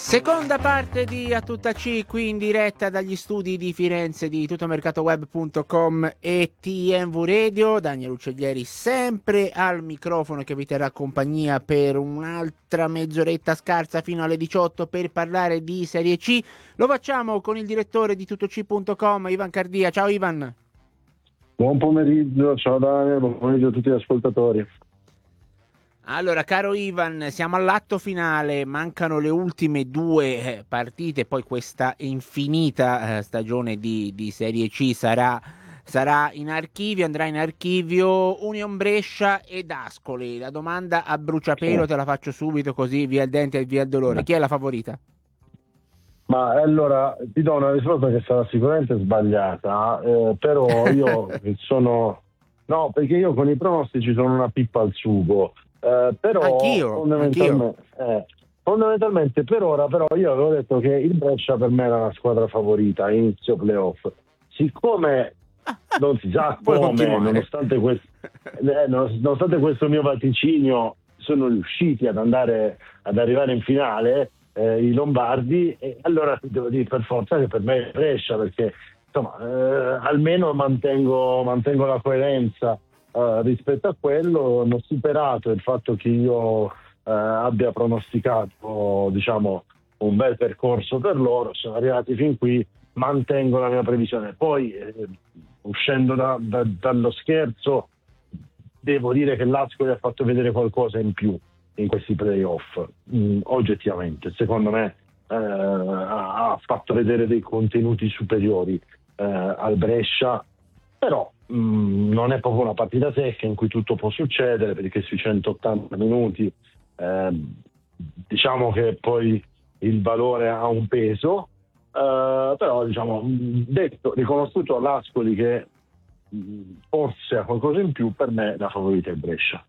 Seconda parte di A Tutta C, qui in diretta dagli studi di Firenze di tuttomercatoweb.com e TMV Radio. Daniel Uccellieri sempre al microfono che vi terrà compagnia per un'altra mezz'oretta scarsa fino alle 18 per parlare di Serie C. Lo facciamo con il direttore di tuttoc.com, Ivan Cardia. Ciao Ivan. Buon pomeriggio, ciao Daniel, buon pomeriggio a tutti gli ascoltatori. Allora, caro Ivan, siamo all'atto finale, mancano le ultime due partite, poi questa infinita stagione di Serie C sarà in archivio, andrà in archivio Union Brescia ed Ascoli. La domanda a bruciapelo te la faccio subito, così via il dente e via il dolore. Chi è la favorita? Ma allora ti do una risposta che sarà sicuramente sbagliata, però io sono... No, perché io con i pronostici sono una pippa al sugo. Però Anch'io. Fondamentalmente per ora però io avevo detto che il Brescia per me era la squadra favorita a inizio playoff. Siccome non si sa come, nonostante questo mio vaticinio, sono riusciti ad arrivare in finale i lombardi, e allora devo dire per forza che per me è Brescia, perché insomma almeno mantengo la coerenza. Rispetto a quello hanno superato il fatto che io abbia pronosticato, diciamo, un bel percorso per loro, sono arrivati fin qui, mantengo la mia previsione. Poi uscendo dallo scherzo, devo dire che l'Ascoli ha fatto vedere qualcosa in più in questi playoff, oggettivamente secondo me ha fatto vedere dei contenuti superiori al Brescia, però non è proprio una partita secca in cui tutto può succedere, perché sui 180 minuti diciamo che poi il valore ha un peso, però diciamo riconosciuto all'Ascoli che forse ha qualcosa in più, per me la favorita è Brescia.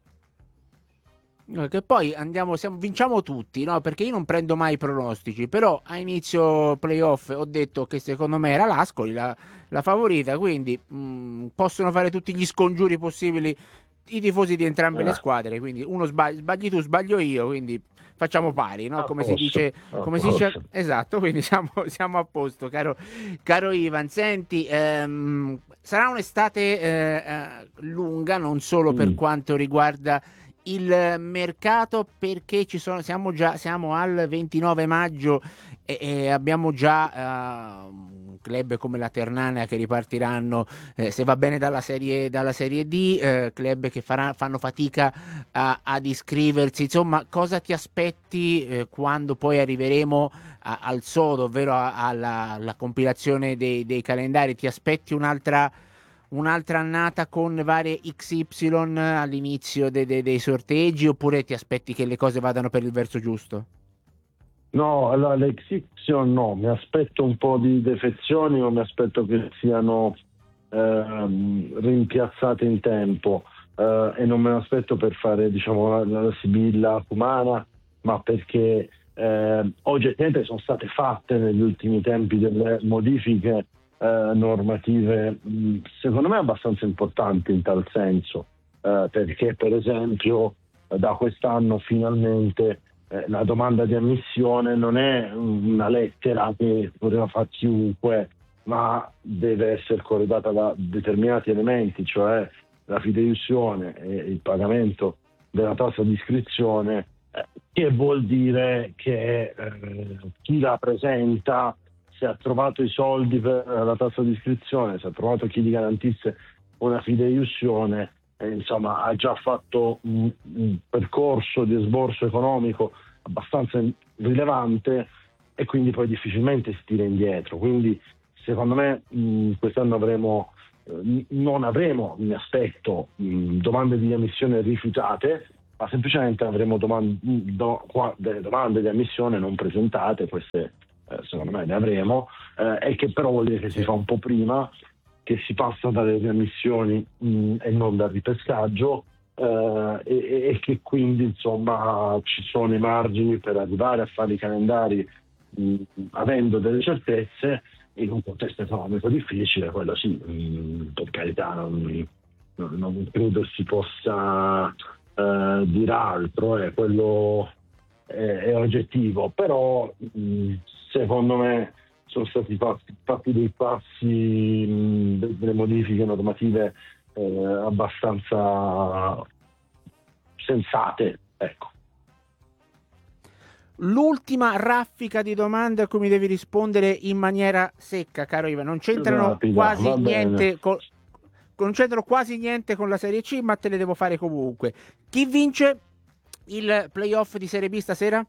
Che poi vinciamo tutti, no? Perché io non prendo mai i pronostici, però a inizio playoff ho detto che secondo me era l'Ascoli la favorita, quindi possono fare tutti gli scongiuri possibili i tifosi di entrambe le squadre, quindi uno sbagli tu, sbaglio io, quindi facciamo pari, no? Come si dice, esatto, quindi siamo a posto, caro Ivan. Senti, sarà un'estate lunga, non solo per quanto riguarda il mercato, perché siamo al 29 maggio e abbiamo già club come la Ternana che ripartiranno se va bene dalla serie D, club che fanno fatica ad iscriversi. Insomma, cosa ti aspetti quando poi arriveremo al sodo, ovvero alla compilazione dei calendari? Ti aspetti un'altra annata con varie XY all'inizio dei sorteggi, oppure ti aspetti che le cose vadano per il verso giusto? No, allora le XY no, mi aspetto un po' di defezioni, ma mi aspetto che siano rimpiazzate in tempo, e non me l'aspetto per fare, diciamo, la sibilla umana, ma perché oggettivamente sono state fatte negli ultimi tempi delle modifiche normative secondo me abbastanza importanti in tal senso, perché per esempio da quest'anno finalmente la domanda di ammissione non è una lettera che poteva fare chiunque, ma deve essere corredata da determinati elementi, cioè la fideiussione e il pagamento della tassa di iscrizione, che vuol dire che chi la presenta, se ha trovato i soldi per la tassa di iscrizione, se ha trovato chi gli garantisse una fideiussione, insomma ha già fatto un percorso di esborso economico abbastanza rilevante, e quindi poi difficilmente si tira indietro. Quindi secondo me quest'anno non avremo, mi aspetto, domande di ammissione rifiutate, ma semplicemente avremo delle domande di ammissione non presentate. Queste secondo me ne avremo, e che però vuol dire che si fa un po' prima, che si passa dalle riammissioni e non dal ripescaggio, e che quindi insomma ci sono i margini per arrivare a fare i calendari avendo delle certezze in un contesto economico difficile. Quello sì, per carità, non credo si possa dire altro, quello è oggettivo, però secondo me sono stati fatti dei passi, delle modifiche normative abbastanza sensate, ecco. L'ultima raffica di domande a cui mi devi rispondere in maniera secca, caro Ivan. Non c'entrano Rapida, quasi va bene. niente non c'entrano quasi niente con la Serie C, ma te le devo fare comunque. Chi vince il playoff di Serie B stasera?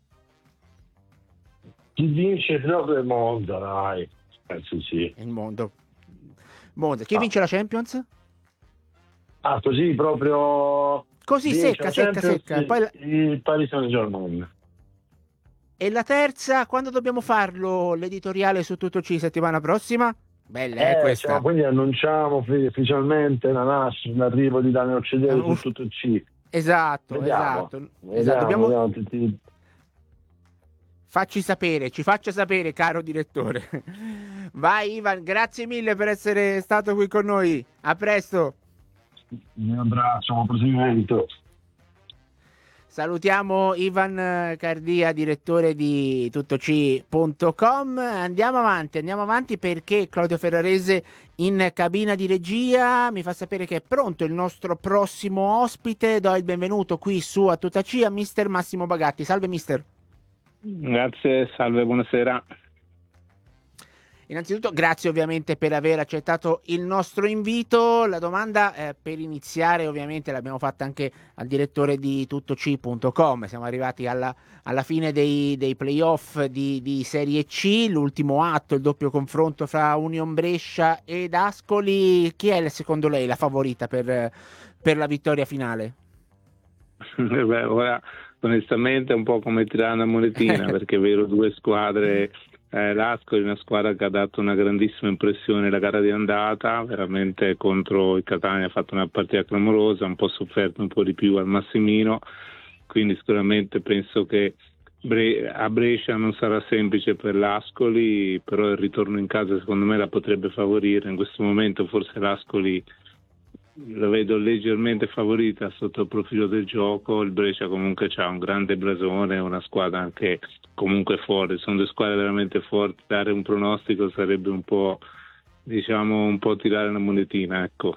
Chi vince il Giro del Monza, dai, penso sì. Il mondo. Chi vince la Champions? Così proprio Così vince la secca. Champions Poi il Paris Saint-Germain. E la terza, quando dobbiamo farlo l'editoriale su Tutto C settimana prossima? Bella, questa. Quindi annunciamo ufficialmente l'arrivo di Daniel Cedere su Tutto C. Esatto. Vediamo tutti. Ci faccia sapere, caro direttore. Vai Ivan, grazie mille per essere stato qui con noi. A presto. Un abbraccio, buon proseguimento. Salutiamo Ivan Cardia, direttore di tuttoc.com. Andiamo avanti perché Claudio Ferrarese in cabina di regia mi fa sapere che è pronto il nostro prossimo ospite. Do il benvenuto qui su A Tutta C a mister Massimo Bagatti. Salve mister. Grazie, salve, buonasera. Innanzitutto grazie ovviamente per aver accettato il nostro invito. La domanda per iniziare ovviamente l'abbiamo fatta anche al direttore di tuttoc.com. Siamo arrivati alla fine dei playoff di Serie C, l'ultimo atto, il doppio confronto fra Union Brescia ed Ascoli. Chi è secondo lei la favorita per la vittoria finale? Beh, ora onestamente è un po' come tirare una monetina perché è vero, due squadre. L'Ascoli è una squadra che ha dato una grandissima impressione la gara di andata, veramente contro il Catania ha fatto una partita clamorosa, un po' sofferto un po' di più al Massimino, quindi sicuramente penso che a Brescia non sarà semplice per l'Ascoli, però il ritorno in casa secondo me la potrebbe favorire. In questo momento forse l'Ascoli la vedo leggermente favorita sotto il profilo del gioco, il Brescia comunque ha un grande blasone, una squadra anche comunque forte, sono due squadre veramente forti, dare un pronostico sarebbe un po' tirare una monetina, ecco.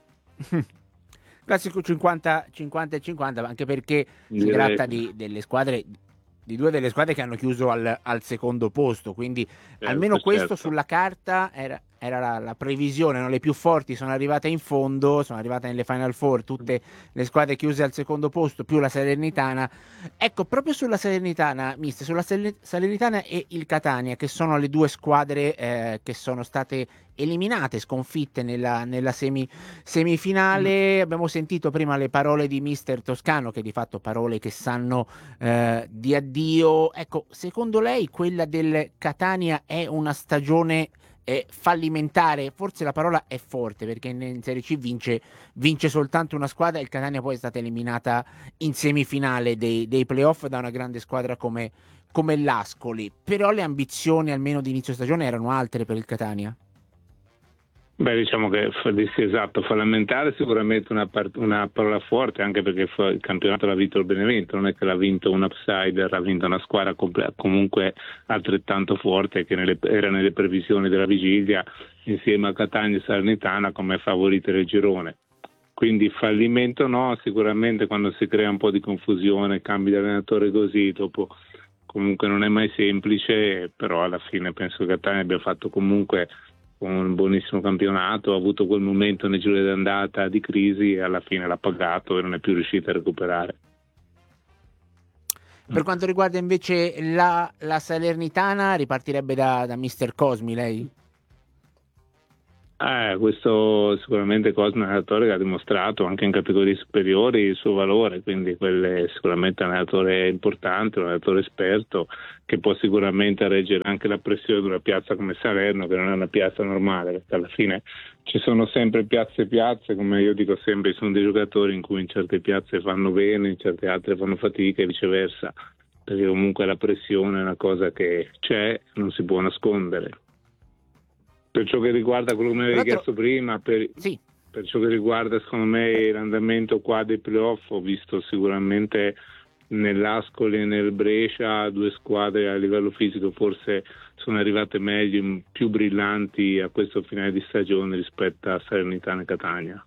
Classico 50-50, anche perché si tratta di due delle squadre che hanno chiuso al secondo posto, quindi almeno questo sulla carta era la previsione, no? Le più forti sono arrivate in fondo, sono arrivate nelle Final Four, tutte le squadre chiuse al secondo posto, più la Salernitana. Ecco, proprio sulla Salernitana, mister, sulla Salernitana e il Catania, che sono le due squadre che sono state eliminate, sconfitte nella semifinale. Abbiamo sentito prima le parole di mister Toscano, che di fatto parole che sanno di addio. Ecco, secondo lei quella del Catania è una stagione fallimentare? Forse la parola è forte, perché in Serie C vince soltanto una squadra, il Catania poi è stata eliminata in semifinale dei playoff da una grande squadra come l'Ascoli, però le ambizioni almeno di inizio stagione erano altre per il Catania. Beh, diciamo che esatto, fallimentare sicuramente una parola forte, anche perché il campionato l'ha vinto il Benevento, non è che l'ha vinto un outsider, ha vinto una squadra comunque altrettanto forte che era nelle previsioni della vigilia insieme a Catania e Salernitana come favorite del girone. Quindi fallimento no, sicuramente quando si crea un po' di confusione, cambi di allenatore così, dopo comunque non è mai semplice, però alla fine penso che Catania abbia fatto comunque un buonissimo campionato, ha avuto quel momento nel giro d'andata di crisi e alla fine l'ha pagato e non è più riuscito a recuperare. Per quanto riguarda invece la Salernitana, ripartirebbe da mister Cosmi, lei? Questo sicuramente Cosmi è un allenatore che ha dimostrato anche in categorie superiori il suo valore, quindi è sicuramente un allenatore importante, un allenatore esperto che può sicuramente reggere anche la pressione di una piazza come Salerno, che non è una piazza normale, perché alla fine ci sono sempre piazze e piazze, come io dico sempre, ci sono dei giocatori in cui in certe piazze fanno bene, in certe altre fanno fatica e viceversa, perché comunque la pressione è una cosa che c'è, non si può nascondere. Per ciò che riguarda quello che mi avevi chiesto prima, per ciò che riguarda secondo me l'andamento qua dei playoff, ho visto sicuramente nell'Ascoli e nel Brescia, due squadre a livello fisico forse sono arrivate meglio, più brillanti a questo finale di stagione rispetto a Salernitana e Catania.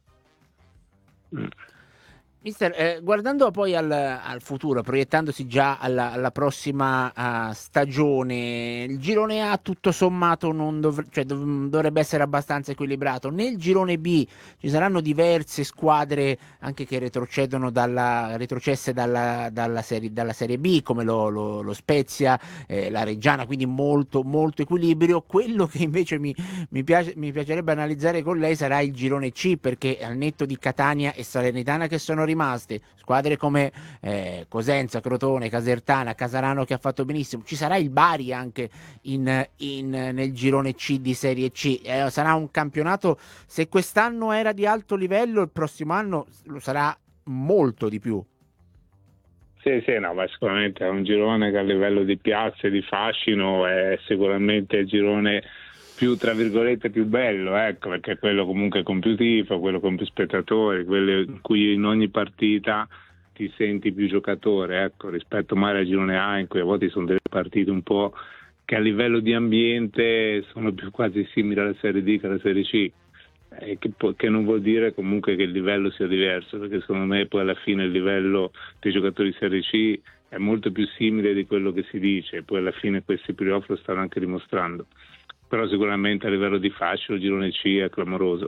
Mister, guardando poi al futuro, proiettandosi già alla prossima stagione, il girone A tutto sommato dovrebbe essere abbastanza equilibrato. Nel girone B ci saranno diverse squadre anche che retrocesse dalla serie B, come lo Spezia, la Reggiana, quindi molto, molto equilibrio. Quello che invece mi piacerebbe analizzare con lei sarà il girone C, perché al netto di Catania e Salernitana che sono rimaste, squadre come Cosenza, Crotone, Casertana, Casarano che ha fatto benissimo, ci sarà il Bari anche nel girone C di Serie C. Sarà un campionato, se quest'anno era di alto livello, il prossimo anno lo sarà molto di più. Sì, no, ma sicuramente è un girone che a livello di piazze, di fascino, è sicuramente il girone più, tra virgolette, più bello, ecco, perché è quello comunque con più tifo, quello con più spettatori, quello in cui in ogni partita ti senti più giocatore, ecco, rispetto magari al girone A, in cui a volte sono delle partite un po' che a livello di ambiente sono più quasi simili alla Serie D che alla Serie C, che non vuol dire comunque che il livello sia diverso, perché secondo me poi alla fine il livello dei giocatori di Serie C è molto più simile di quello che si dice, poi alla fine questi playoff lo stanno anche dimostrando. Però sicuramente a livello di fascio il girone C è clamoroso.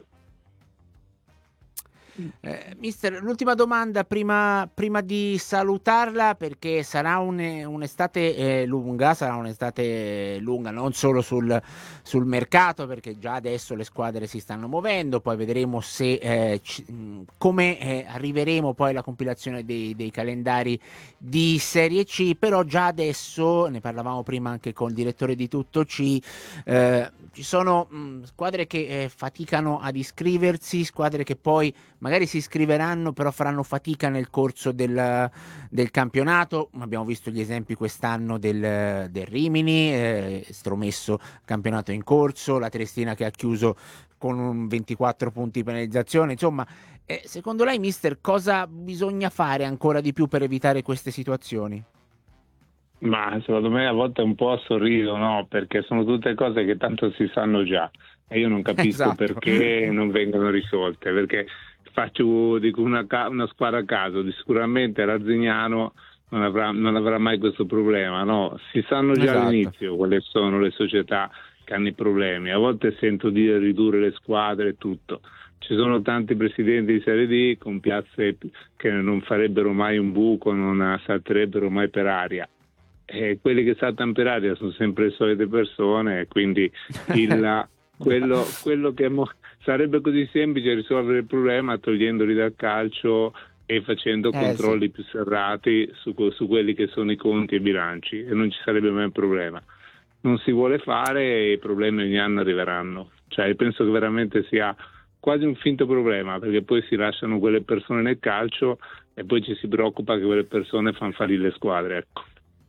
Mister, l'ultima domanda prima di salutarla, perché sarà un'estate lunga non solo sul mercato, perché già adesso le squadre si stanno muovendo, poi vedremo se come arriveremo poi alla compilazione dei calendari di Serie C, però già adesso, ne parlavamo prima anche con il direttore di Tutto C, ci sono squadre che faticano ad iscriversi, squadre che poi magari si iscriveranno però faranno fatica nel corso del campionato. Abbiamo visto gli esempi quest'anno del Rimini, stromesso campionato in corso, la Triestina che ha chiuso con 24 punti di penalizzazione. Insomma, secondo lei, mister, cosa bisogna fare ancora di più per evitare queste situazioni? Ma secondo me a volte un po' a sorriso, no? Perché sono tutte cose che tanto si sanno già e io non capisco perché non vengono risolte, perché dico una squadra a caso, sicuramente Razzignano non avrà mai questo problema, no? Si sanno già all'inizio quali sono le società che hanno i problemi. A volte sento dire ridurre le squadre e tutto. Ci sono tanti presidenti di Serie D con piazze che non farebbero mai un buco, non salterebbero mai per aria. E quelli che saltano per aria sono sempre le solite persone, quindi quello che sarebbe così semplice risolvere il problema togliendoli dal calcio e facendo controlli più serrati su quelli che sono i conti e i bilanci, e non ci sarebbe mai un problema. Non si vuole fare e i problemi ogni anno arriveranno. Cioè, penso che veramente sia quasi un finto problema, perché poi si lasciano quelle persone nel calcio e poi ci si preoccupa che quelle persone fanno fallire le squadre, ecco.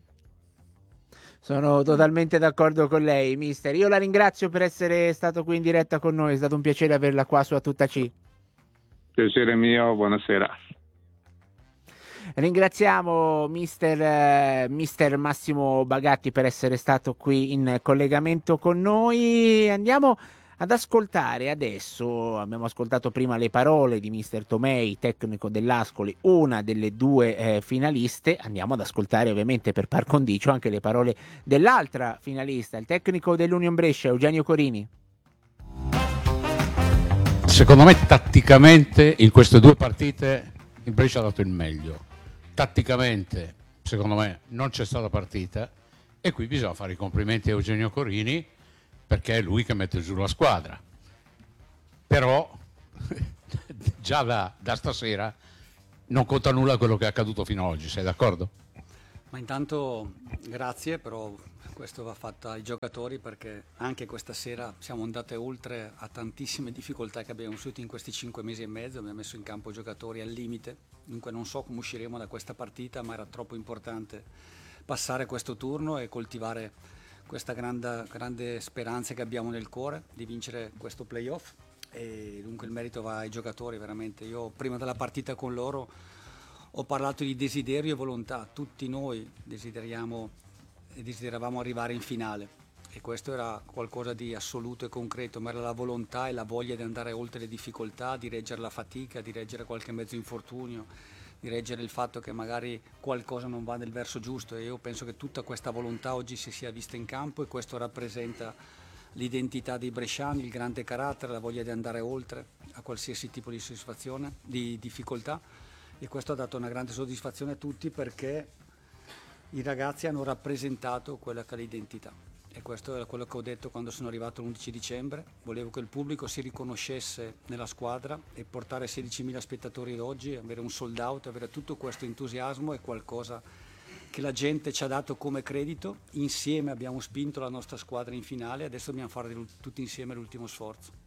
Sono totalmente d'accordo con lei, mister. Io la ringrazio per essere stato qui in diretta con noi, è stato un piacere averla qua su A Tutta C. Piacere mio, buonasera. Ringraziamo mister Massimo Bagatti per essere stato qui in collegamento con noi. Andiamo ad ascoltare adesso, abbiamo ascoltato prima le parole di mister Tomei, tecnico dell'Ascoli, una delle due finaliste. Andiamo ad ascoltare ovviamente per par condicio anche le parole dell'altra finalista, il tecnico dell'Union Brescia, Eugenio Corini. Secondo me tatticamente in queste due partite il Brescia ha dato il meglio. Tatticamente secondo me non c'è stata partita e qui bisogna fare i complimenti a Eugenio Corini, perché è lui che mette giù la squadra. Però già da stasera non conta nulla quello che è accaduto fino ad oggi, sei d'accordo? Ma intanto grazie, però questo va fatto ai giocatori, perché anche questa sera siamo andate oltre a tantissime difficoltà che abbiamo vissuto in questi 5 mesi e mezzo, abbiamo messo in campo giocatori al limite, dunque non so come usciremo da questa partita, ma era troppo importante passare questo turno e coltivare questa grande speranza che abbiamo nel cuore di vincere questo playoff, e dunque il merito va ai giocatori veramente. Io prima della partita con loro Ho parlato di desiderio e volontà, tutti noi desideravamo arrivare in finale e questo era qualcosa di assoluto e concreto, ma era la volontà e la voglia di andare oltre le difficoltà, di reggere la fatica, di reggere qualche mezzo infortunio, di reggere il fatto che magari qualcosa non va nel verso giusto, e io penso che tutta questa volontà oggi si sia vista in campo, e questo rappresenta l'identità dei bresciani, il grande carattere, la voglia di andare oltre a qualsiasi tipo di soddisfazione, di difficoltà, e questo ha dato una grande soddisfazione a tutti perché i ragazzi hanno rappresentato quella che è l'identità. E questo è quello che ho detto quando sono arrivato l'11 dicembre, volevo che il pubblico si riconoscesse nella squadra, e portare 16.000 spettatori ad oggi, avere un sold out, avere tutto questo entusiasmo è qualcosa che la gente ci ha dato come credito. Insieme abbiamo spinto la nostra squadra in finale, adesso dobbiamo fare tutti insieme l'ultimo sforzo.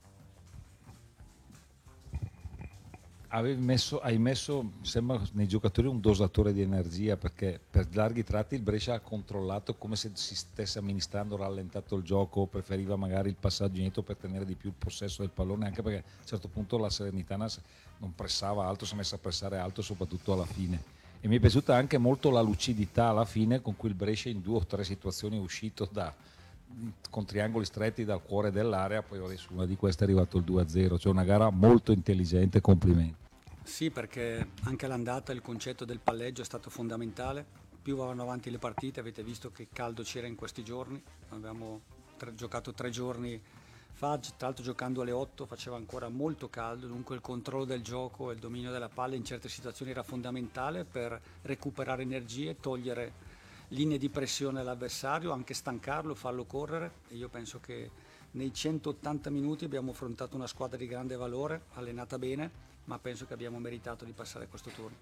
Hai messo, sembra, nei giocatori un dosatore di energia, perché per larghi tratti il Brescia ha controllato come se si stesse amministrando, rallentato il gioco, preferiva magari il passaggio indietro per tenere di più il possesso del pallone, anche perché a un certo punto la Salernitana non pressava alto, si è messa a pressare alto soprattutto alla fine. E mi è piaciuta anche molto la lucidità alla fine con cui il Brescia in 2 o 3 situazioni è uscito con triangoli stretti dal cuore dell'area, poi adesso una di queste è arrivato il 2-0, cioè una gara molto intelligente, complimenti. Sì, perché anche all'andata il concetto del palleggio è stato fondamentale, più vanno avanti le partite, avete visto che caldo c'era in questi giorni, abbiamo giocato 3 giorni fa, tra l'altro giocando alle 8 faceva ancora molto caldo, dunque il controllo del gioco e il dominio della palla in certe situazioni era fondamentale per recuperare energie, togliere linee di pressione all'avversario, anche stancarlo, farlo correre, e io penso che nei 180 minuti abbiamo affrontato una squadra di grande valore, allenata bene, ma penso che abbiamo meritato di passare questo turno.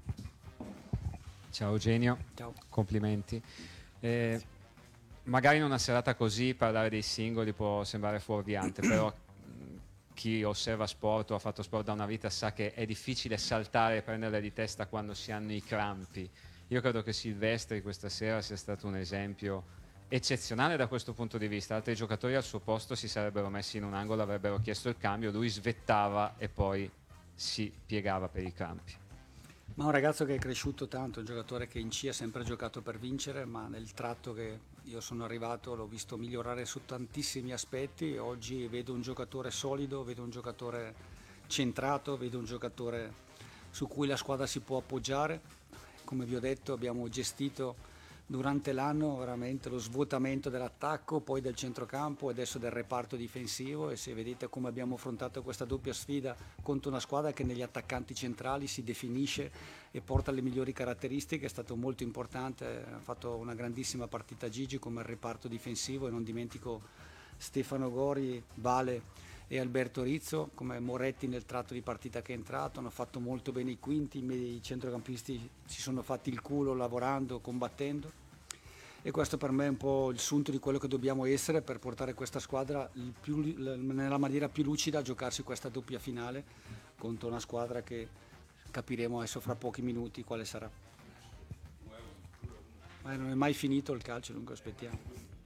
Ciao Eugenio, Ciao. complimenti. Magari in una serata così parlare dei singoli può sembrare fuorviante, però chi osserva sport o ha fatto sport da una vita sa che è difficile saltare e prenderle di testa quando si hanno i crampi. Io credo che Silvestri questa sera sia stato un esempio eccezionale da questo punto di vista. Altri giocatori al suo posto si sarebbero messi in un angolo, avrebbero chiesto il cambio, lui svettava e poi si piegava per i crampi. Ma un ragazzo che è cresciuto tanto, un giocatore che in C ha sempre giocato per vincere, ma nel tratto che io sono arrivato l'ho visto migliorare su tantissimi aspetti. Oggi vedo un giocatore solido, vedo un giocatore centrato, vedo un giocatore su cui la squadra si può appoggiare. Come vi ho detto, abbiamo gestito durante l'anno veramente lo svuotamento dell'attacco, poi del centrocampo e adesso del reparto difensivo, e se vedete come abbiamo affrontato questa doppia sfida contro una squadra che negli attaccanti centrali si definisce e porta le migliori caratteristiche, è stato molto importante. Ha fatto una grandissima partita Gigi come il reparto difensivo, e non dimentico Stefano Gori, Vale e Alberto Rizzo, come Moretti nel tratto di partita che è entrato, hanno fatto molto bene i quinti, i centrocampisti si sono fatti il culo lavorando, combattendo, e questo per me è un po' il sunto di quello che dobbiamo essere per portare questa squadra nella maniera più lucida a giocarsi questa doppia finale contro una squadra che capiremo adesso fra pochi minuti quale sarà. Ma non è mai finito il calcio, dunque aspettiamo.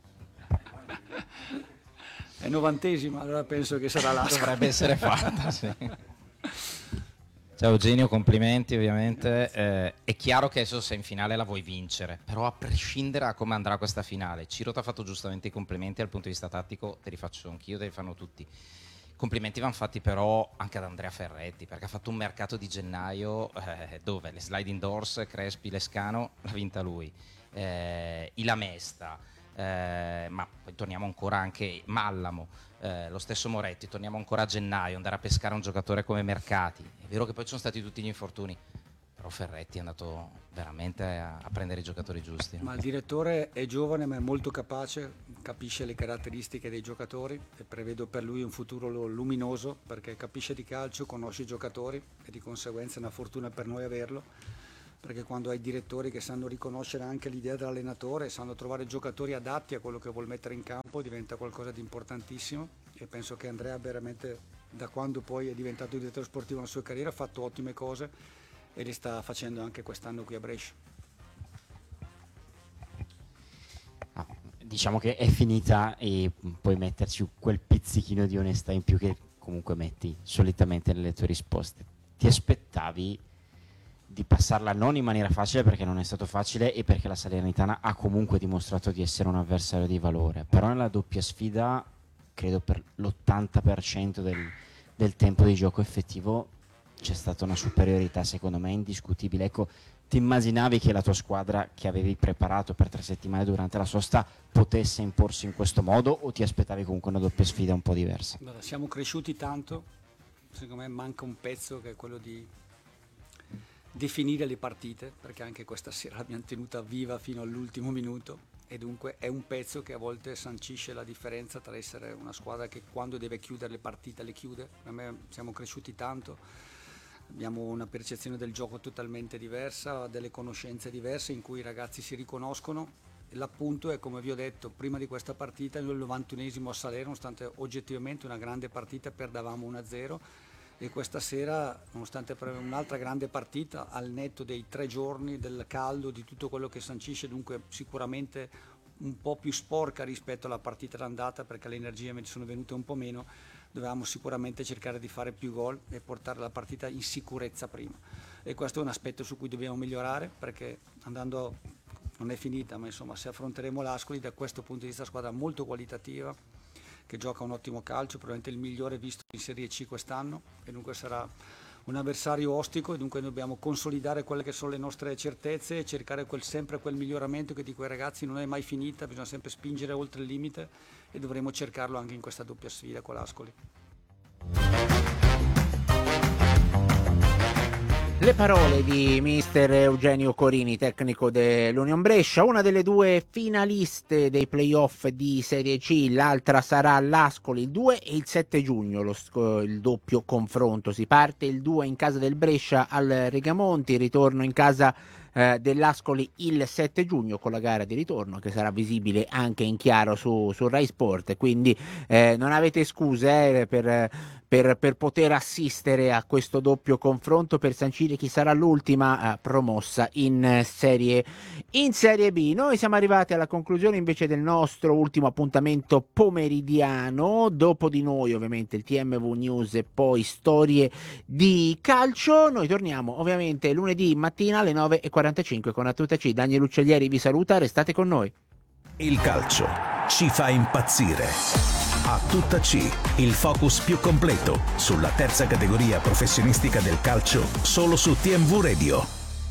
È 90esima, allora penso che sarà l'Ascoli. Dovrebbe essere fatta, sì. Ciao Eugenio, complimenti ovviamente. È chiaro che adesso sei in finale la vuoi vincere, però a prescindere da come andrà questa finale, Ciro ti ha fatto giustamente i complimenti dal punto di vista tattico, te li faccio anch'io, te li fanno tutti. Complimenti vanno fatti però anche ad Andrea Ferretti, perché ha fatto un mercato di gennaio dove le sliding doors, Crespi, Lescano, l'ha vinta lui, Ila Mesta, ma poi torniamo ancora anche Mallamo, lo stesso Moretti, torniamo ancora a gennaio, andare a pescare un giocatore come Mercati. È vero che poi ci sono stati tutti gli infortuni, però Ferretti è andato veramente a prendere i giocatori giusti. Ma il direttore è giovane ma è molto capace, capisce le caratteristiche dei giocatori, e prevedo per lui un futuro luminoso, perché capisce di calcio, conosce i giocatori, e di conseguenza è una fortuna per noi averlo, perché quando hai direttori che sanno riconoscere anche l'idea dell'allenatore, sanno trovare giocatori adatti a quello che vuol mettere in campo, diventa qualcosa di importantissimo, e penso che Andrea veramente, da quando poi è diventato direttore sportivo nella sua carriera, ha fatto ottime cose e le sta facendo anche quest'anno qui a Brescia. Diciamo che è finita e puoi metterci quel pizzichino di onestà in più che comunque metti solitamente nelle tue risposte. Ti aspettavi di passarla non in maniera facile, perché non è stato facile e perché la Salernitana ha comunque dimostrato di essere un avversario di valore, però nella doppia sfida credo per l'80% del tempo di gioco effettivo c'è stata una superiorità secondo me indiscutibile. Ecco, ti immaginavi che la tua squadra, che avevi preparato per 3 settimane durante la sosta, potesse imporsi in questo modo, o ti aspettavi comunque una doppia sfida un po' diversa? Guarda, siamo cresciuti tanto, secondo me manca un pezzo che è quello di definire le partite, perché anche questa sera l'abbiamo tenuta viva fino all'ultimo minuto, e dunque è un pezzo che a volte sancisce la differenza tra essere una squadra che quando deve chiudere le partite le chiude. Per me siamo cresciuti tanto, abbiamo una percezione del gioco totalmente diversa, delle conoscenze diverse in cui i ragazzi si riconoscono. L'appunto è, come vi ho detto prima di questa partita, nel 91esimo a Salerno, nonostante oggettivamente una grande partita, perdavamo 1-0, e questa sera, nonostante un'altra grande partita, al netto dei 3 giorni, del caldo, di tutto quello che sancisce, dunque sicuramente un po' più sporca rispetto alla partita d'andata, perché le energie mi sono venute un po' meno, dovevamo sicuramente cercare di fare più gol e portare la partita in sicurezza prima, e questo è un aspetto su cui dobbiamo migliorare, perché andando, non è finita, ma insomma, se affronteremo l'Ascoli, da questo punto di vista squadra molto qualitativa, che gioca un ottimo calcio, probabilmente il migliore visto in Serie C quest'anno, e dunque sarà un avversario ostico, e dunque dobbiamo consolidare quelle che sono le nostre certezze e cercare sempre quel miglioramento che di quei ragazzi non è mai finita, bisogna sempre spingere oltre il limite, e dovremo cercarlo anche in questa doppia sfida con l'Ascoli. Le parole di mister Eugenio Corini, tecnico dell'Union Brescia, una delle 2 finaliste dei playoff di Serie C, l'altra sarà l'Ascoli il 2 e il 7 giugno, il doppio confronto. Si parte il 2 in casa del Brescia al Regamonti, ritorno in casa dell'Ascoli il 7 giugno con la gara di ritorno che sarà visibile anche in chiaro su Rai Sport, quindi non avete scuse per poter assistere a questo doppio confronto, per sancire chi sarà l'ultima promossa in Serie B. Noi siamo arrivati alla conclusione invece del nostro ultimo appuntamento pomeridiano, dopo di noi ovviamente il TMV News e poi storie di calcio. Noi torniamo ovviamente lunedì mattina alle 9:45 con A Tutta C. Daniel Uccellieri vi saluta, restate con noi. Il calcio ci fa impazzire. A Tutta C, il focus più completo sulla terza categoria professionistica del calcio, solo su TMV Radio.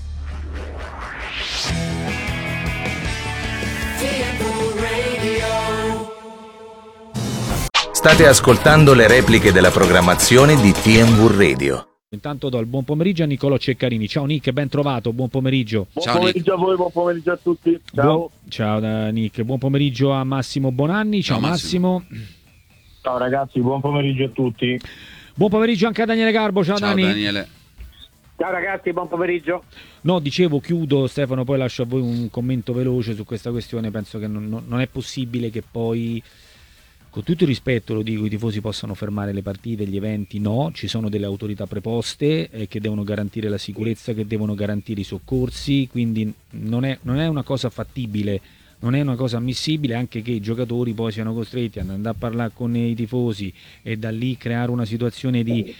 State ascoltando le repliche della programmazione di TMV Radio. Intanto do il buon pomeriggio a Nicolò Ceccarini. Ciao Nick, ben trovato, buon pomeriggio. Buon pomeriggio a voi, buon pomeriggio a tutti. Ciao. Ciao Nick, buon pomeriggio a Massimo Bonanni. Ciao Massimo. Ciao ragazzi, buon pomeriggio a tutti. Buon pomeriggio anche a Daniele Garbo. Ciao Dani. Daniele. Ciao ragazzi, buon pomeriggio. No, dicevo, chiudo Stefano, poi lascio a voi un commento veloce su questa questione. Penso che non è possibile che poi, con tutto il rispetto, lo dico, i tifosi possano fermare le partite, gli eventi. No, ci sono delle autorità preposte che devono garantire la sicurezza, che devono garantire i soccorsi, quindi non è una cosa fattibile, non è una cosa ammissibile anche che i giocatori poi siano costretti ad andare a parlare con i tifosi e da lì creare una situazione di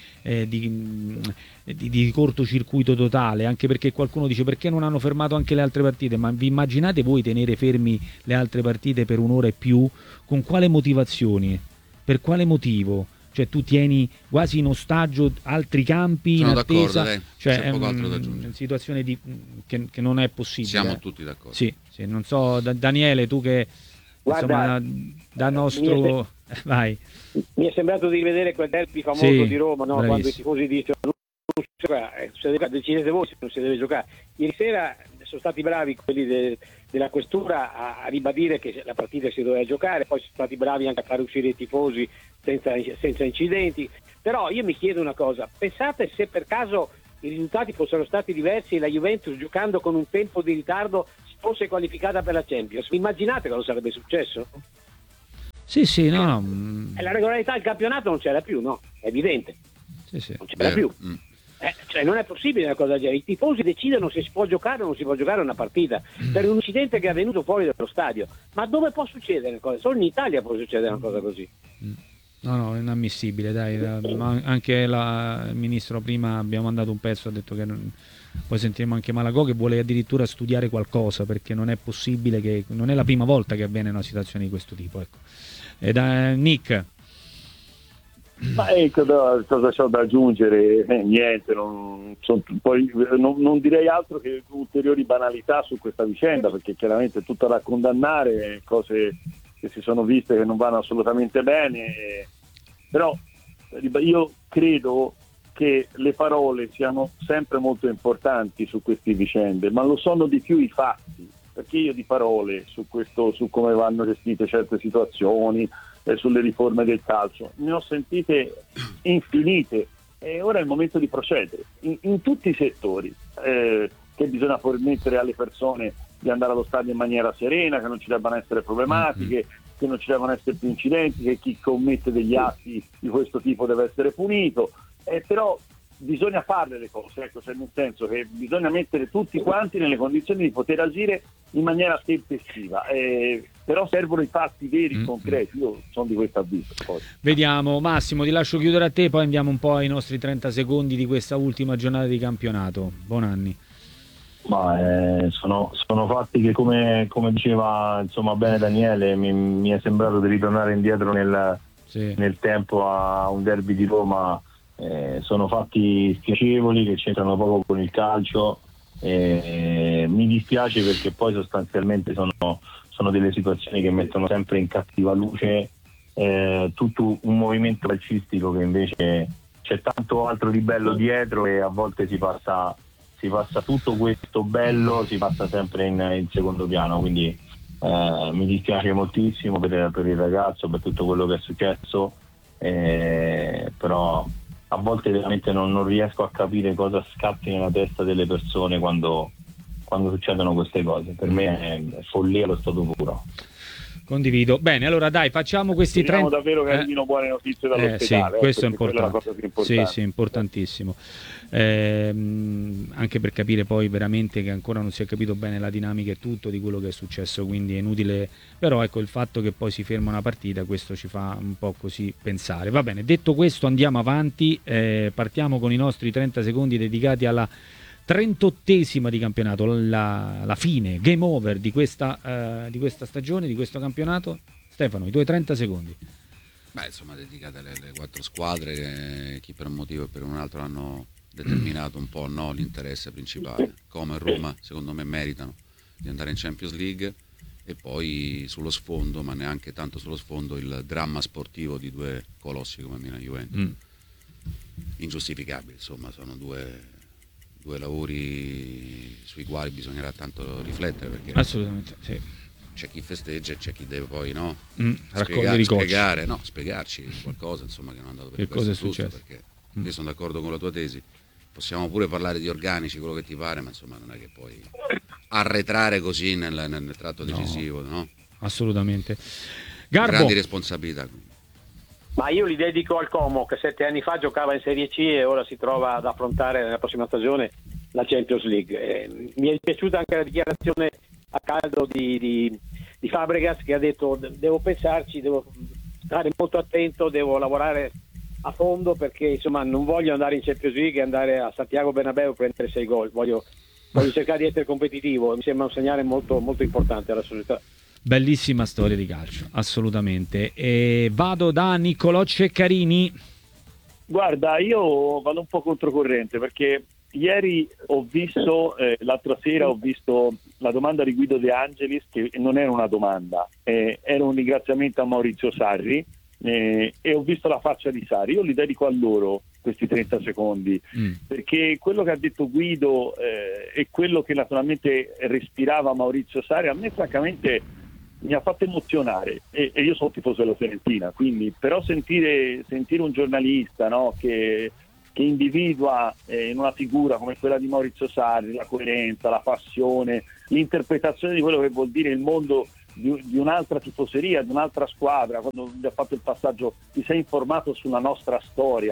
cortocircuito totale, anche perché qualcuno dice perché non hanno fermato anche le altre partite, ma vi immaginate voi tenere fermi le altre partite per un'ora e più? Con quale motivazioni? Per quale motivo? Cioè tu tieni quasi in ostaggio altri campi. Sono in attesa, d'accordo, cioè c'è poco altro da è aggiungere. una situazione che non è possibile. Siamo tutti d'accordo. Sì, non so, Daniele, tu che Guarda, insomma da nostro vai. Mi è sembrato di rivedere quel derby famoso Sì, di Roma, no? Quando i bravissimo. tifosi dicono decidete voi se non si deve giocare. Ieri sera sono stati bravi quelli della questura a ribadire che la partita si doveva giocare, poi sono stati bravi anche a far uscire i tifosi senza incidenti. Però io mi chiedo una cosa: pensate se per caso i risultati fossero stati diversi e la Juventus, giocando con un tempo di ritardo, fosse qualificata per la Champions, immaginate cosa sarebbe successo? Sì, no. La regolarità del campionato non c'era più, no? È evidente. Sì. Non c'era più. Cioè non è possibile una cosa del genere. I tifosi decidono se si può giocare o non si può giocare una partita per un incidente che è avvenuto fuori dallo stadio. Ma dove può succedere una cosa? Solo in Italia può succedere una cosa così. No, è inammissibile, dai. Ma anche il ministro prima abbiamo mandato un pezzo, ha detto che poi sentiremo anche Malagò che vuole addirittura studiare qualcosa, perché non è possibile, che non è la prima volta che avviene una situazione di questo tipo, ecco. Nick. Ma ecco, cosa c'ho da aggiungere? Niente, poi non direi altro che ulteriori banalità su questa vicenda, perché chiaramente è tutto da condannare, cose che si sono viste che non vanno assolutamente bene, però io credo che le parole siano sempre molto importanti su queste vicende, ma lo sono di più i fatti, perché io di parole su come vanno gestite certe situazioni, sulle riforme del calcio ne ho sentite infinite, e ora è il momento di procedere in tutti i settori, che bisogna permettere alle persone di andare allo stadio in maniera serena, che non ci debbano essere problematiche, che non ci debbano essere più incidenti, che chi commette degli atti di questo tipo deve essere punito, però bisogna farle le cose, ecco, cioè nel senso che bisogna mettere tutti quanti nelle condizioni di poter agire in maniera tempestiva, però servono i fatti veri, concreti. Io sono di questo avviso. Poi. Vediamo, Massimo, ti lascio chiudere a te, poi andiamo un po' ai nostri 30 secondi di questa ultima giornata di campionato. Buon anni. Ma sono fatti che, come diceva insomma bene Daniele, mi è sembrato di ritornare indietro nel tempo a un derby di Roma. Sono fatti spiacevoli che c'entrano poco con il calcio, mi dispiace perché poi sostanzialmente sono delle situazioni che mettono sempre in cattiva luce tutto un movimento calcistico, che invece c'è tanto altro di bello dietro, e a volte si passa tutto questo bello, si passa sempre in secondo piano, quindi mi dispiace moltissimo per il ragazzo, per tutto quello che è successo, però a volte veramente non riesco a capire cosa scatti nella testa delle persone quando succedono queste cose. Per me è follia allo stato puro. Condivido. Bene, allora dai, facciamo questi 30. Speriamo davvero che arrivino buone notizie dall'ospedale. Sì, questo è importante. È la cosa più importante. Sì, importantissimo. Anche per capire poi veramente che ancora non si è capito bene la dinamica e tutto di quello che è successo, quindi è inutile. Però ecco, il fatto che poi si ferma una partita, questo ci fa un po' così pensare. Va bene, detto questo andiamo avanti, partiamo con i nostri 30 secondi dedicati alla 38esima di campionato, la fine, game over di questa stagione, di questo campionato. Stefano, i tuoi 30 secondi. Beh, insomma, dedicate alle 4 squadre che chi per un motivo e per un altro hanno determinato un po' l'interesse principale. Como e Roma, secondo me, meritano di andare in Champions League, e poi sullo sfondo, ma neanche tanto sullo sfondo, il dramma sportivo di due colossi come Milan e Juventus. Ingiustificabili, insomma, sono due lavori sui quali bisognerà tanto riflettere, perché assolutamente sì. C'è chi festeggia e c'è chi deve poi spiegarci qualcosa, insomma, che non è andato per cosa è giusto, successo, perché io sono d'accordo con la tua tesi, possiamo pure parlare di organici, quello che ti pare, ma insomma non è che puoi arretrare così nel tratto decisivo, no? Assolutamente. Garbo. Grandi responsabilità. Ma io li dedico al Como, che 7 anni fa giocava in Serie C e ora si trova ad affrontare nella prossima stagione la Champions League. Mi è piaciuta anche la dichiarazione a caldo di Fabregas, che ha detto: devo pensarci, devo stare molto attento, devo lavorare a fondo, perché insomma non voglio andare in Champions League e andare a Santiago Bernabéu a prendere 6 gol, voglio cercare di essere competitivo. Mi sembra un segnale molto, molto importante alla società. Bellissima storia di calcio, assolutamente. E vado da Niccolò Ceccarini. Guarda, io vado un po' controcorrente, perché ieri ho visto, l'altra sera ho visto la domanda di Guido De Angelis, che non era una domanda, era un ringraziamento a Maurizio Sarri, e ho visto la faccia di Sarri. Io li dedico a loro questi 30 secondi, perché quello che ha detto Guido e quello che naturalmente respirava Maurizio Sarri, a me francamente mi ha fatto emozionare, e io sono tifoso della Fiorentina, quindi però sentire un giornalista, no, che individua in una figura come quella di Maurizio Sarri la coerenza, la passione, l'interpretazione di quello che vuol dire il mondo di un'altra tifoseria, di un'altra squadra, quando gli ha fatto il passaggio: ti sei informato sulla nostra storia,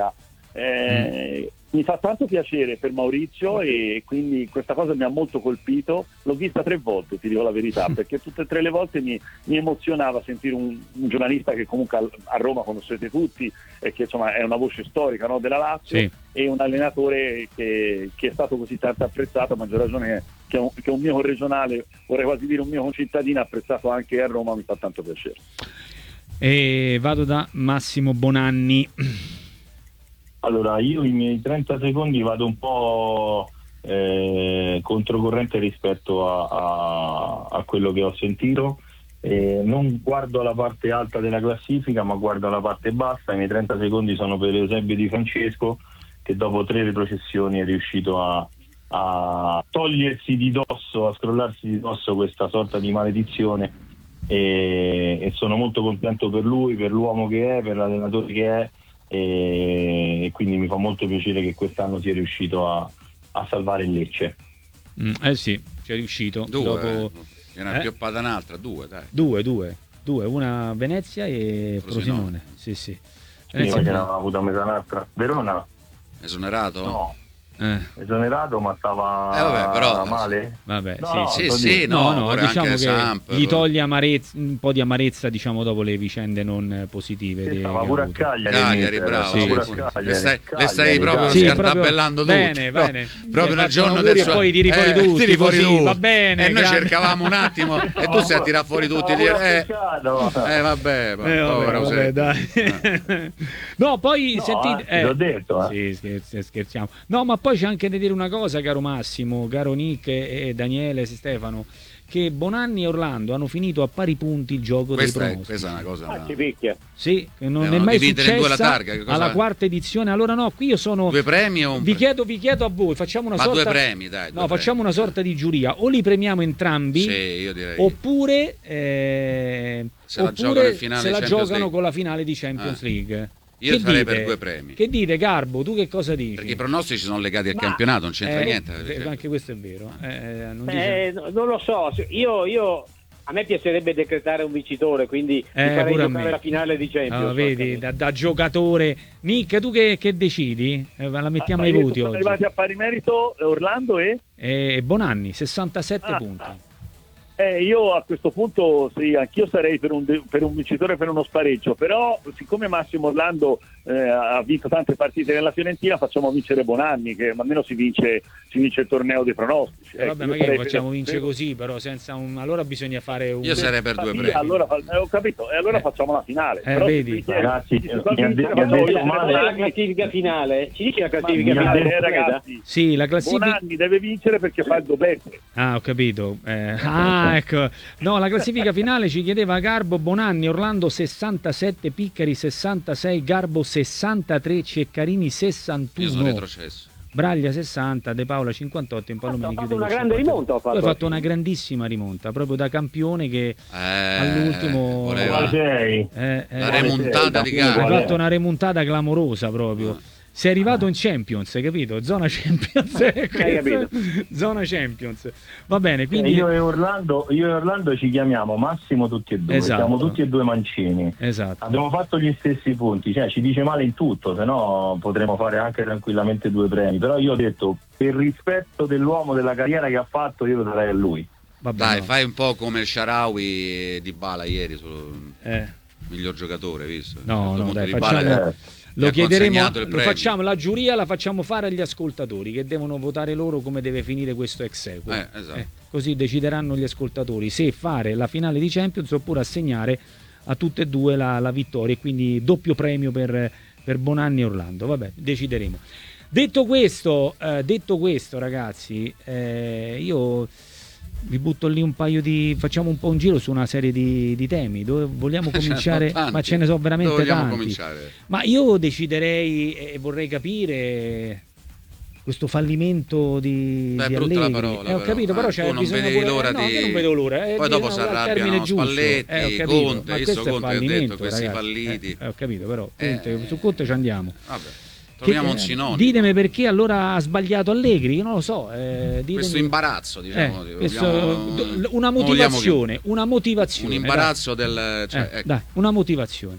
Mi fa tanto piacere per Maurizio e quindi questa cosa mi ha molto colpito. L'ho vista 3 volte, ti dico la verità, perché tutte e 3 le volte mi emozionava sentire un giornalista che comunque a Roma conoscete tutti e che insomma è una voce storica, no, della Lazio, sì, e un allenatore che è stato così tanto apprezzato, a maggior ragione che è un mio corregionale, vorrei quasi dire un mio concittadino, apprezzato anche a Roma, mi fa tanto piacere. E vado da Massimo Bonanni. Allora, io i miei 30 secondi vado un po' controcorrente rispetto a quello che ho sentito. Non guardo la parte alta della classifica, ma guardo la parte bassa. I miei 30 secondi sono per l'esempio di Francesco, che dopo 3 retrocessioni è riuscito a togliersi di dosso, a scrollarsi di dosso questa sorta di maledizione, e sono molto contento per lui, per l'uomo che è, per l'allenatore che è, e quindi mi fa molto piacere che quest'anno sia riuscito a salvare il Lecce. Sì, ci è riuscito. 2, dopo... Era più pada un'altra, 2 dai. 2, una Venezia e Frosinone. Sì. Venezia che aveva avuto un'altra. Verona? Esonerato? No. Esonerato, ma stava però, male. Vabbè, no, diciamo che Samp, gli toglie un po' di amarezza, diciamo, dopo le vicende non positive. Stava pure a Cagliari, bravo. Le stai proprio scartabellando tutti. Bene. Proprio nel giorno del suo... E poi tiri fuori tutti, tiri fuori così, tu. va bene. E noi cercavamo un attimo e tu stai a tirare fuori tutti. Vabbè, dai. No, poi sentite... l'ho detto. Sì, scherziamo. No, ma poi c'è anche da dire una cosa, caro Massimo, caro Nick e Daniele, Stefano, che Bonanni e Orlando hanno finito a pari punti il gioco dei pronostici. Questa è una cosa... ci picchia. Sì, non è mai successa targa, alla 4ª edizione. Allora no, qui io sono... 2 premi o un vi chiedo a voi, facciamo una sorta... 2 premi, dai. Facciamo una sorta di giuria. O li premiamo entrambi, sì, io direi. Oppure... se la giocano con la finale di Champions League. Io sarei per 2 premi. Che dite, Garbo? Tu che cosa dici? Perché i pronostici sono legati al campionato, non c'entra niente. Anche questo è vero. Non lo so, io a me piacerebbe decretare un vincitore, quindi farei giocare la finale di Champions. Vedi, da giocatore. Nick, tu che decidi? La mettiamo ai voti sono oggi. arrivati a pari merito Orlando e Bonanni, 67 punti. Io a questo punto sì, anch'io sarei per un vincitore, per uno spareggio, però siccome Massimo Orlando ha vinto tante partite nella Fiorentina, facciamo vincere Bonanni, che almeno si vince il torneo dei pronostici. Vabbè, ma che facciamo vincere così, però senza allora bisogna fare un... Io sarei per 2 premi. Allora ho capito, e allora facciamo la finale. Però vedi, ragazzi, la classifica finale. Ci dici la classifica finale, ragazzi? Sì, la classifica... Bonanni deve vincere perché fa il doblete. Ho capito. Ecco. No, la classifica finale ci chiedeva Garbo, Bonanni, Orlando 67, Piccari 66, Garbo 63, Ceccarini 61. Io sono retrocesso. Braglia 60, De Paola 58, Impallomeni chiude una grande rimonta. Ho fatto una grandissima rimonta, proprio da campione che all'ultimo la remontata di gara. Ha fatto una remontata clamorosa proprio. Sei arrivato in Champions, hai capito? Zona Champions. Hai capito? Zona Champions. Va bene, quindi... Io e Orlando ci chiamiamo Massimo tutti e due. Esatto. Siamo tutti e 2 mancini. Esatto. Abbiamo fatto gli stessi punti, cioè ci dice male in tutto, se no potremmo fare anche tranquillamente 2 premi. Però io ho detto, per rispetto dell'uomo, della carriera che ha fatto, io lo darei a lui. Vabbè, dai, fai un po' come il Shaarawy di Bala ieri sul miglior giocatore, visto? No, dai, facciamo... Lo chiederemo, lo facciamo, la giuria la facciamo fare agli ascoltatori che devono votare loro come deve finire questo ex equo. Esatto. Così decideranno gli ascoltatori se fare la finale di Champions oppure assegnare a tutte e 2 la vittoria, e quindi doppio premio per Bonanni e Orlando. Vabbè, decideremo. Detto questo ragazzi, io vi butto lì un paio facciamo un po' un giro su una serie di temi dove vogliamo cominciare, ma ce ne so veramente tanti. Cominciare? Ma io deciderei e vorrei capire questo fallimento di Allegri. La parola, ho capito, però c'è bisogno pure... l'ora io non vedo l'ora. Poi dopo si arrabbiano Spalletti, Conte, ho detto questi falliti. Ho capito, però su Conte ci andiamo. Vabbè. Troviamo un sinonimo. Ditemi perché allora ha sbagliato Allegri, io non lo so. Questo imbarazzo, diciamo. Una motivazione. Un imbarazzo del... dai, una motivazione.